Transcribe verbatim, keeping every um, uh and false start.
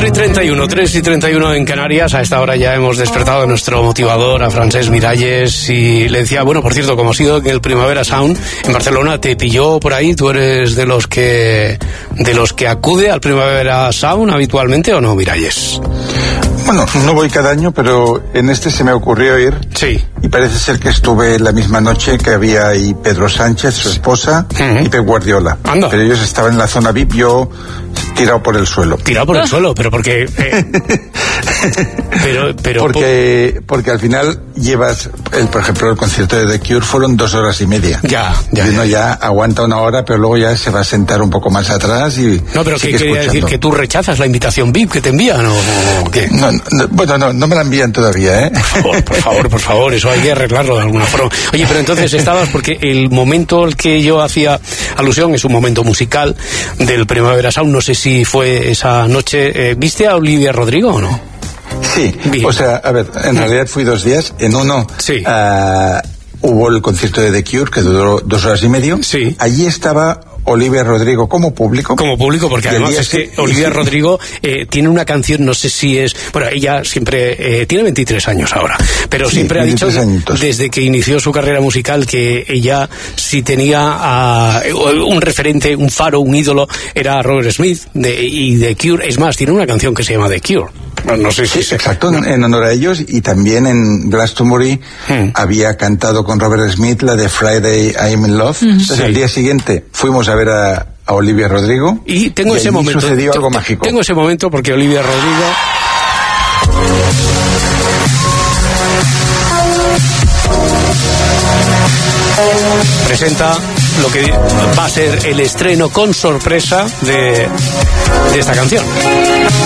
cuatro y treinta y uno, tres y treinta y uno en Canarias. A esta hora ya hemos despertado a nuestro motivador, a Francesc Miralles, y le decía, bueno, por cierto, como ha sido el Primavera Sound en Barcelona, ¿te pilló por ahí? ¿Tú eres de los que de los que acude al Primavera Sound habitualmente o no, Miralles? Bueno, no voy cada año, pero en este se me ocurrió ir. Sí. Y parece ser que estuve la misma noche que había ahí Pedro Sánchez, su esposa, uh-huh. y Pep Guardiola. Anda. Pero ellos estaban en la zona V I P, yo tirado por el suelo. Tirado por el suelo, pero porque... Eh, pero, pero... Porque, porque al final llevas, el, por ejemplo, el concierto de The Cure fueron dos horas y media. Ya, ya. Y uno ya aguanta una hora, pero luego ya se va a sentar un poco más atrás y... No, pero ¿qué quería decir? ¿Que tú rechazas la invitación V I P que te envían o, o qué? No, no, bueno, no, no me la envían todavía, ¿eh? Por favor, por favor, por favor, eso hay que arreglarlo de alguna forma. Oye, pero entonces estabas, porque el momento al que yo hacía alusión es un momento musical del Primavera Sound, no sé si fue esa noche. Eh, ¿Viste a Olivia Rodrigo o no? Sí, bien. O sea, a ver, en realidad fui dos días, en uno sí. uh, hubo el concierto de The Cure, que duró dos horas y medio. Sí. Allí estaba Olivia Rodrigo como público. Como público, porque además es que Olivia Rodrigo eh, tiene una canción, no sé si es... Bueno, ella siempre... Eh, tiene veintitrés años ahora, pero sí, siempre ha dicho, añitos. Desde que inició su carrera musical, que ella si tenía uh, un referente, un faro, un ídolo, era Robert Smith de, y The Cure. Es más, tiene una canción que se llama The Cure. Bueno, no sé si... Sí, exacto, en, en honor a ellos, y también en Glastonbury hmm. había cantado con Robert Smith la de Friday I'm in Love. Mm-hmm. Entonces, sí. al día siguiente fuimos a ver a, a Olivia Rodrigo. Y tengo y ese momento. Sucedió algo mágico. Tengo ese momento porque Olivia Rodrigo... presenta lo que va a ser el estreno con sorpresa de, de esta canción.